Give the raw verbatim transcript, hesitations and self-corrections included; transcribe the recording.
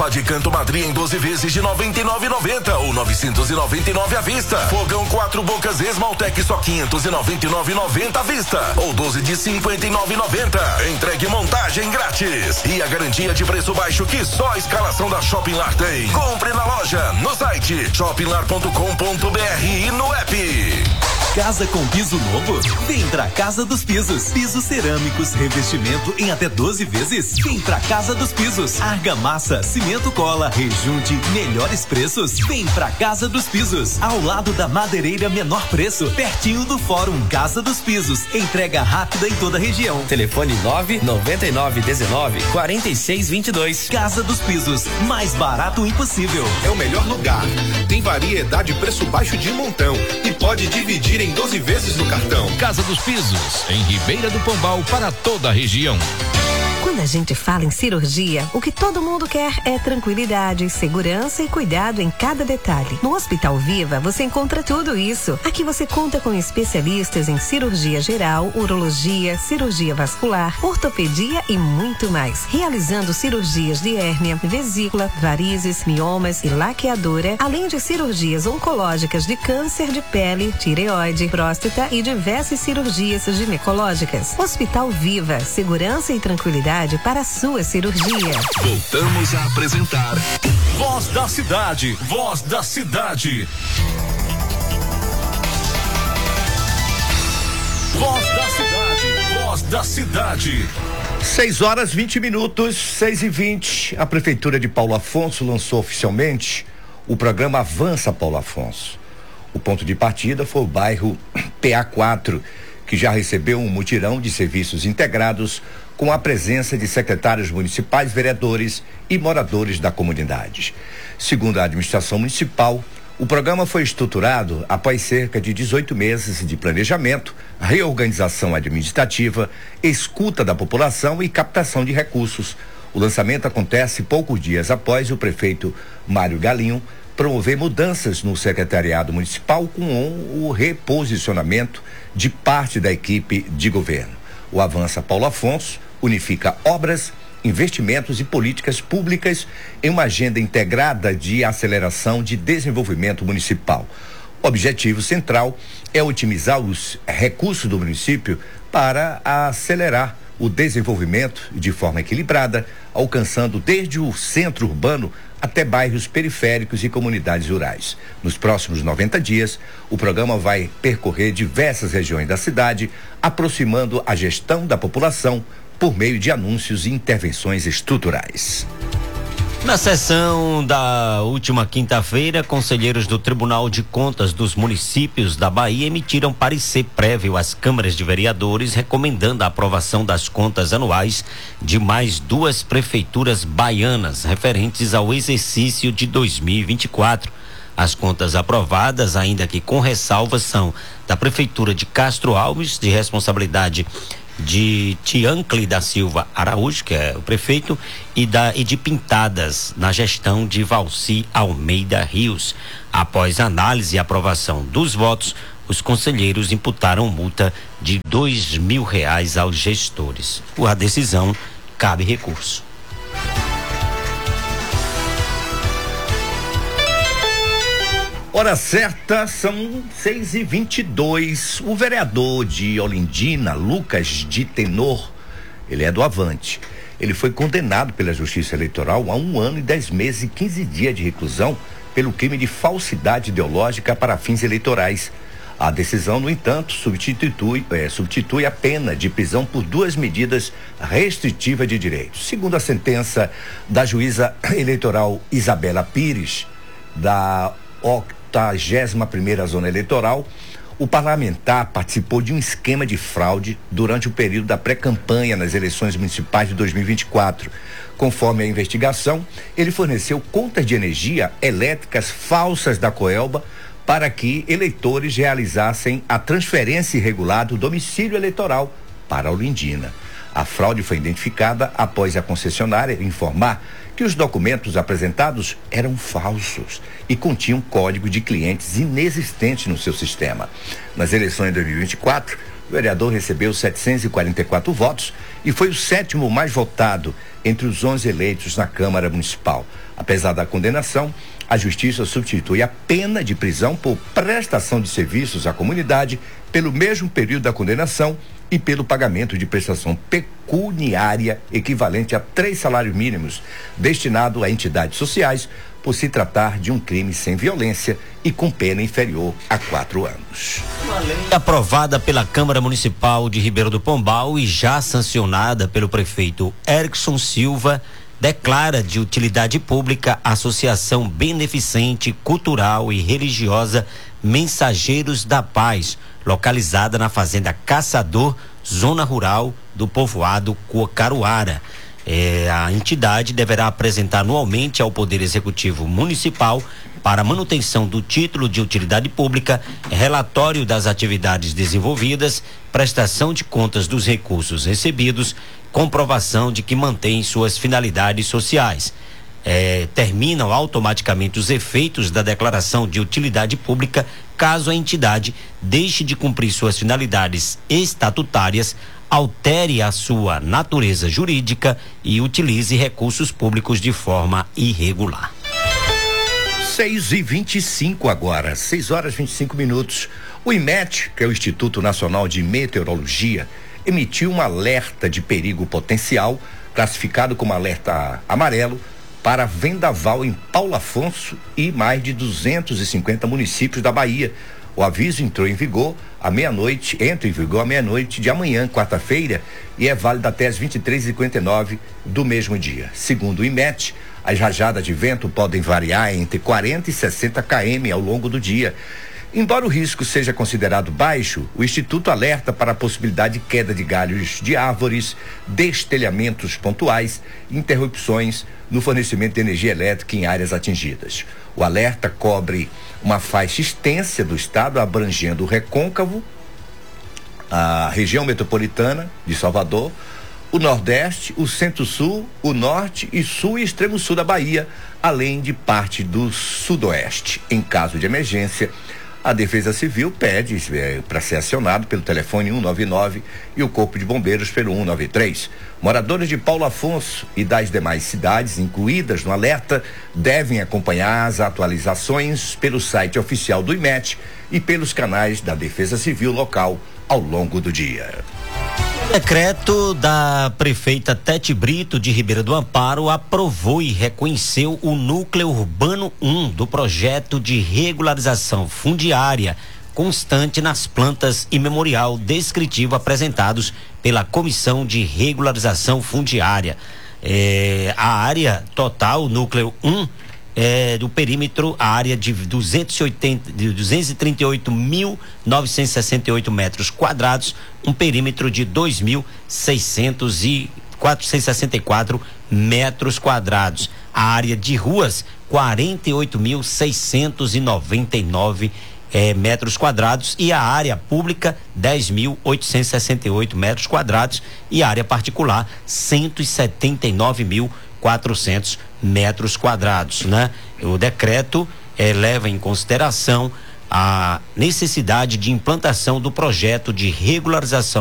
De Canto Madrid em doze vezes de noventa e nove reais e noventa centavos ou novecentos e noventa e nove à vista. Fogão quatro bocas Esmaltec só quinhentos e noventa e nove reais e noventa centavos à vista ou doze de cinquenta e nove reais e noventa centavos. Entregue montagem grátis e a garantia de preço baixo que só a escalação da Shopping Lar tem. Compre na loja, no site shopping lar ponto com ponto br e no app. Casa com piso novo? Vem pra Casa dos Pisos. Pisos cerâmicos, revestimento em até doze vezes. Vem pra Casa dos Pisos. Argamassa, cimento cola, rejunte, melhores preços. Vem pra Casa dos Pisos. Ao lado da madeireira menor preço, pertinho do Fórum Casa dos Pisos. Entrega rápida em toda a região. Telefone nove nove nove um nove quatro seis dois dois. Casa dos Pisos, mais barato impossível. É o melhor lugar. Tem variedade e preço baixo de montão e pode dividir em doze vezes no cartão. Casa dos Pisos, em Ribeira do Pombal, para toda a região. Quando a gente fala em cirurgia, o que todo mundo quer é tranquilidade, segurança e cuidado em cada detalhe. No Hospital Viva, você encontra tudo isso. Aqui você conta com especialistas em cirurgia geral, urologia, cirurgia vascular, ortopedia e muito mais. Realizando cirurgias de hérnia, vesícula, varizes, miomas e laqueadura, além de cirurgias oncológicas de câncer de pele, tireoide, próstata e diversas cirurgias ginecológicas. Hospital Viva, segurança e tranquilidade para a sua cirurgia. Voltamos a apresentar Voz da Cidade, Voz da Cidade. Voz da Cidade, Voz da Cidade. seis horas vinte minutos, seis e vinte. A Prefeitura de Paulo Afonso lançou oficialmente o programa Avança Paulo Afonso. O ponto de partida foi o bairro P A quatro, que já recebeu um mutirão de serviços integrados com a presença de secretários municipais, vereadores e moradores da comunidade. Segundo a administração municipal, o programa foi estruturado após cerca de dezoito meses de planejamento, reorganização administrativa, escuta da população e captação de recursos. O lançamento acontece poucos dias após o prefeito Mário Galinho promover mudanças no secretariado municipal com o reposicionamento de parte da equipe de governo. O Avança Paulo Afonso unifica obras, investimentos e políticas públicas em uma agenda integrada de aceleração de desenvolvimento municipal. O objetivo central é otimizar os recursos do município para acelerar o desenvolvimento de forma equilibrada, alcançando desde o centro urbano até bairros periféricos e comunidades rurais. Nos próximos noventa dias, o programa vai percorrer diversas regiões da cidade, aproximando a gestão da população por meio de anúncios e intervenções estruturais. Na sessão da última quinta-feira, conselheiros do Tribunal de Contas dos Municípios da Bahia emitiram parecer prévio às câmaras de vereadores, recomendando a aprovação das contas anuais de mais duas prefeituras baianas, referentes ao exercício de dois mil e vinte e quatro. As contas aprovadas, ainda que com ressalvas, são da Prefeitura de Castro Alves, de responsabilidade de Tiancle da Silva Araújo, que é o prefeito, e, da, e de Pintadas, na gestão de Valci Almeida Rios. Após análise e aprovação dos votos, os conselheiros imputaram multa de dois mil reais aos gestores. Por a decisão, cabe recurso. Hora certa, são seis e vinte e dois. O vereador de Olindina, Lucas de Tenor, ele é do Avante. Ele foi condenado pela Justiça Eleitoral a um ano e dez meses e quinze dias de reclusão pelo crime de falsidade ideológica para fins eleitorais. A decisão, no entanto, substitui, é, substitui a pena de prisão por duas medidas restritivas de direitos. Segundo a sentença da juíza eleitoral Isabela Pires, da octagésima primeira Zona Eleitoral, o parlamentar participou de um esquema de fraude durante o período da pré-campanha nas eleições municipais de dois mil e vinte e quatro. Conforme a investigação, ele forneceu contas de energia elétricas falsas da Coelba para que eleitores realizassem a transferência irregular do domicílio eleitoral para Olindina. A fraude foi identificada após a concessionária informar que os documentos apresentados eram falsos e continham código de clientes inexistente no seu sistema. Nas eleições de dois mil e vinte e quatro, o vereador recebeu setecentos e quarenta e quatro votos e foi o sétimo mais votado entre os onze eleitos na Câmara Municipal. Apesar da condenação, a Justiça substitui a pena de prisão por prestação de serviços à comunidade pelo mesmo período da condenação e pelo pagamento de prestação pecuniária equivalente a três salários mínimos, destinado a entidades sociais, por se tratar de um crime sem violência e com pena inferior a quatro anos. Uma lei aprovada pela Câmara Municipal de Ribeirão do Pombal e já sancionada pelo prefeito Erickson Silva declara de utilidade pública a Associação Beneficente, Cultural e Religiosa Mensageiros da Paz, localizada na Fazenda Caçador, zona rural do povoado Cocaruara. É, a entidade deverá apresentar anualmente ao Poder Executivo Municipal, para manutenção do título de utilidade pública, relatório das atividades desenvolvidas, prestação de contas dos recursos recebidos, comprovação de que mantém suas finalidades sociais. É, terminam automaticamente os efeitos da declaração de utilidade pública caso a entidade deixe de cumprir suas finalidades estatutárias, altere a sua natureza jurídica e utilize recursos públicos de forma irregular. seis e vinte e cinco agora, seis horas e vinte e cinco minutos. O IMET, que é o Instituto Nacional de Meteorologia, emitiu um alerta de perigo potencial, classificado como alerta amarelo, para vendaval em Paulo Afonso e mais de duzentos e cinquenta municípios da Bahia. O aviso entrou em vigor à meia-noite, entra em vigor à meia-noite de amanhã, quarta-feira, e é válido até as vinte e três e cinquenta e nove do mesmo dia. Segundo o IMET, as rajadas de vento podem variar entre quarenta e sessenta quilômetros ao longo do dia. Embora o risco seja considerado baixo, o Instituto alerta para a possibilidade de queda de galhos de árvores, destelhamentos pontuais e interrupções no fornecimento de energia elétrica em áreas atingidas. O alerta cobre uma faixa extensa do estado, abrangendo o Recôncavo, a região metropolitana de Salvador, o Nordeste, o Centro-Sul, o Norte e Sul e Extremo Sul da Bahia, além de parte do Sudoeste. Em caso de emergência, a Defesa Civil pede é, para ser acionado pelo telefone cento e noventa e nove e o Corpo de Bombeiros pelo cento e noventa e três. Moradores de Paulo Afonso e das demais cidades incluídas no alerta devem acompanhar as atualizações pelo site oficial do IMET e pelos canais da Defesa Civil local ao longo do dia. Decreto da prefeita Tete Brito de Ribeira do Amparo aprovou e reconheceu o núcleo urbano um do projeto de regularização fundiária constante nas plantas e memorial descritivo apresentados pela Comissão de Regularização Fundiária. É, a área total, núcleo um, é, do perímetro, a área de duzentos e oitenta, de duzentos e trinta e oito mil novecentos e sessenta e oito metros quadrados, um perímetro de dois mil seiscentos e sessenta e quatro metros quadrados. A área de ruas, quarenta e oito mil seiscentos e noventa e nove eh, metros quadrados, e a área pública, dez mil oitocentos e sessenta e oito metros quadrados, e a área particular, cento e setenta e nove mil quatrocentos metros quadrados, né? O decreto eh, leva em consideração a necessidade de implantação do projeto de regularização